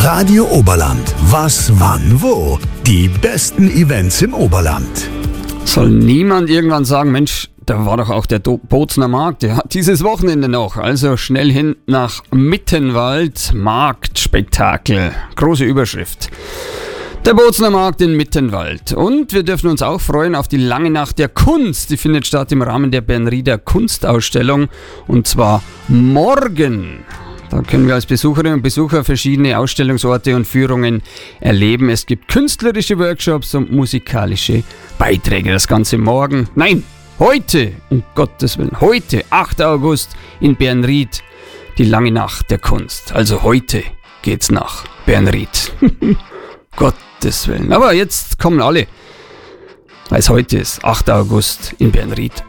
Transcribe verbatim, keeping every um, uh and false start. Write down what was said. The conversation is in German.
Radio Oberland. Was, wann, wo? Die besten Events im Oberland. Soll niemand irgendwann sagen, Mensch, da war doch auch der Do- Bozner Markt, der hat dieses Wochenende noch. Also schnell hin nach Mittenwald, Marktspektakel. Große Überschrift. Der Bozner Markt in Mittenwald. Und wir dürfen uns auch freuen auf die lange Nacht der Kunst. Die findet statt im Rahmen der Bernrieder Kunstausstellung. Und zwar morgen. Da können wir als Besucherinnen und Besucher verschiedene Ausstellungsorte und Führungen erleben. Es gibt künstlerische Workshops und musikalische Beiträge. Das Ganze morgen, nein, heute, um Gottes Willen, heute, achter August in Bernried, die lange Nacht der Kunst. Also heute geht's nach Bernried. Gottes Willen. Aber jetzt kommen alle, weil es heute ist, achter August in Bernried.